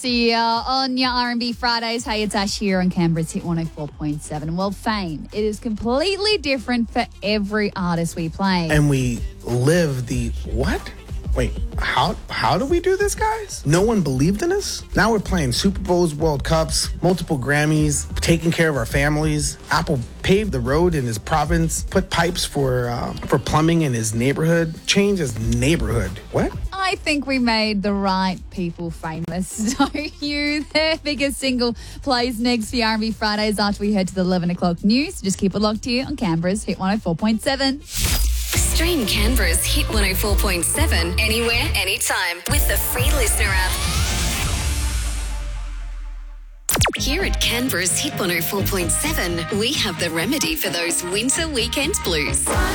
See on your R&B Fridays. Hey, it's Ash here on Canberra's Hit 104.7. Well, fame, it is completely different for every artist we play. And we live the what? Wait, how do we do this, guys? No one believed in us? Now we're playing Super Bowls, World Cups, multiple Grammys, taking care of our families. Apple paved the road in his province, put pipes for plumbing in his neighborhood, changed his neighborhood. What? I think we made the right people famous, don't you? Their biggest single plays next for your R&B Fridays after we head to the 11 o'clock news. Just keep it locked here on Canberra's Hit 104.7. Stream Canberra's Hit 104.7 anywhere, anytime with the free Listener app. Here at Canberra's Hit 104.7, we have the remedy for those winter weekend blues.